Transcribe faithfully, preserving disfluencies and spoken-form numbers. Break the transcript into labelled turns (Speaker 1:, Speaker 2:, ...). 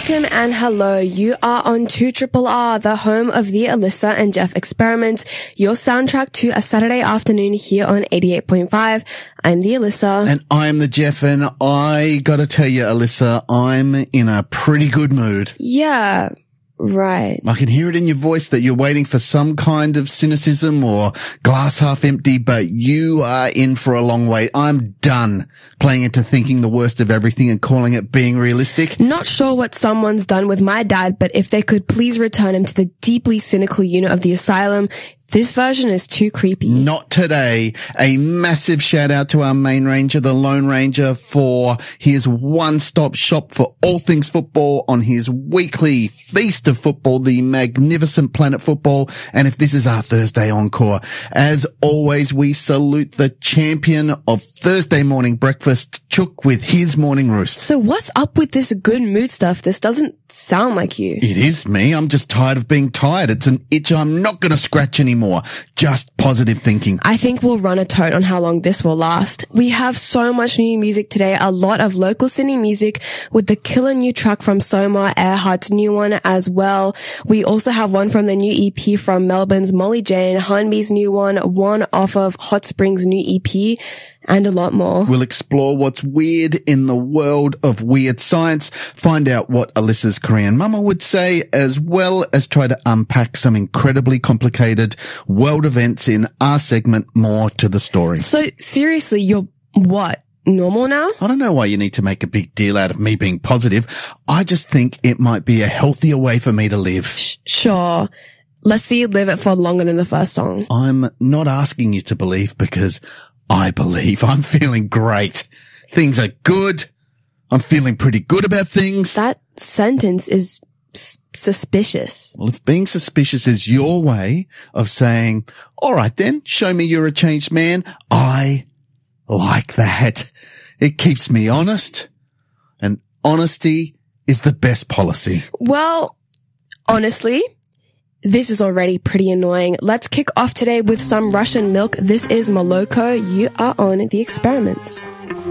Speaker 1: Welcome and hello. You are on two Triple R, the home of the Alyssa and Jeff Experiment, your soundtrack to a Saturday afternoon here on eighty-eight point five. I'm the Alyssa.
Speaker 2: And I'm the Jeff, and I gotta tell you, Alyssa, I'm in a pretty good mood.
Speaker 1: Yeah, right.
Speaker 2: I can hear it in your voice that you're waiting for some kind of cynicism or glass half empty, but you are in for a long wait. I'm done playing into thinking the worst of everything and calling it being realistic.
Speaker 1: Not sure what someone's done with my dad, but if they could please return him to the deeply cynical unit of the asylum. This version is too creepy.
Speaker 2: Not today. A massive shout out to our main ranger, the Lone Ranger, for his one-stop shop for all things football on his weekly feast of football, the magnificent Planet Football. And if this is our Thursday encore, as always, we salute the champion of Thursday morning breakfast, Chook, with his morning roost.
Speaker 1: So what's up with this good mood stuff? This doesn't sound like you.
Speaker 2: It is me. I'm just tired of being tired. It's an itch I'm not going to scratch anymore. Just positive thinking.
Speaker 1: I think we'll run a tote on how long this will last. We have so much new music today, a lot of local cine music with the killer new track from Soma, Earhart's new one as well. We also have one from the new E P from Melbourne's Molly Jane, Hanbi's new one, one off of Hot Springs' new E P, and a lot more.
Speaker 2: We'll explore what's weird in the world of weird science, find out what Alyssa's Korean mama would say, as well as try to unpack some incredibly complicated world events in our segment, More to the Story.
Speaker 1: So seriously, you're what? Normal now?
Speaker 2: I don't know why you need to make a big deal out of me being positive. I just think it might be a healthier way for me to live.
Speaker 1: Sh- sure. Let's see you live it for longer than the first song.
Speaker 2: I'm not asking you to believe because I believe. I'm feeling great. Things are good. I'm feeling pretty good about things.
Speaker 1: That sentence is s- suspicious.
Speaker 2: Well, if being suspicious is your way of saying, all right then, show me you're a changed man, I like that. It keeps me honest, and honesty is the best policy.
Speaker 1: Well, honestly, this is already pretty annoying. Let's kick off today with some Russian milk. This is Moloko. You are on The Experiments.